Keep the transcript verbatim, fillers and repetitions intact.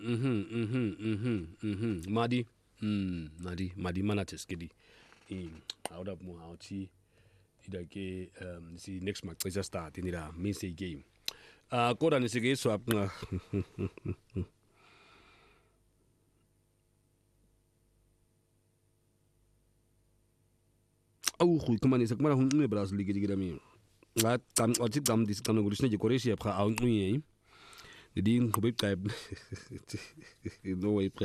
Mhm, mhm, mhm, mhm. Madi. Mm, Madi, Madi Manates Gedi. In out of Mohauti. Idake um si next match is start in the main say game. Uh Koda ni sige swap nga. Au khu kuma ni sakmara hun ne bras ligi digira mi. Nga kam otip kam dis kam ngulis ne je koreshi apra au ngi. Didi ngubip kai. No way.